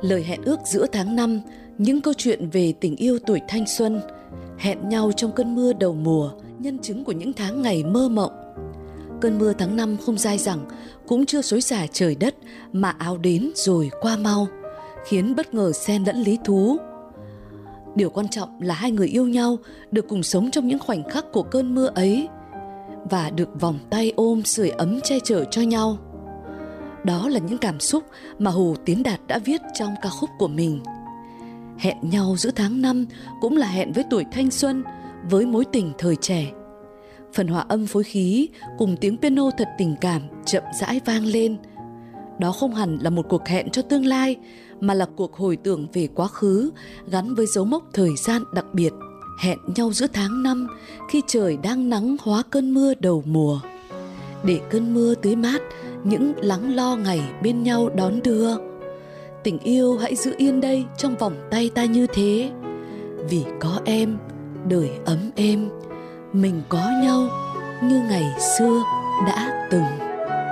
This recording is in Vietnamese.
Lời hẹn ước giữa tháng 5, những câu chuyện về tình yêu tuổi thanh xuân, hẹn nhau trong cơn mưa đầu mùa, nhân chứng của những tháng ngày mơ mộng. Cơn mưa tháng 5 không dai dẳng, cũng chưa xối xả trời đất, mà áo đến rồi qua mau, khiến bất ngờ xen lẫn lý thú. Điều quan trọng là hai người yêu nhau được cùng sống trong những khoảnh khắc của cơn mưa ấy, và được vòng tay ôm sưởi ấm che chở cho nhau. Đó là những cảm xúc mà Hồ Tiến Đạt đã viết trong ca khúc của mình. Hẹn nhau giữa tháng 5 cũng là hẹn với tuổi thanh xuân, với mối tình thời trẻ. Phần hòa âm phối khí cùng tiếng piano thật tình cảm chậm rãi vang lên. Đó không hẳn là một cuộc hẹn cho tương lai, mà là cuộc hồi tưởng về quá khứ gắn với dấu mốc thời gian đặc biệt. Hẹn nhau giữa tháng 5 khi trời đang nắng hóa cơn mưa đầu mùa, để cơn mưa tưới mát những lắng lo ngày bên nhau đón đưa. Tình yêu hãy giữ yên đây trong vòng tay ta như thế, vì có em, đời ấm êm, mình có nhau như ngày xưa đã từng.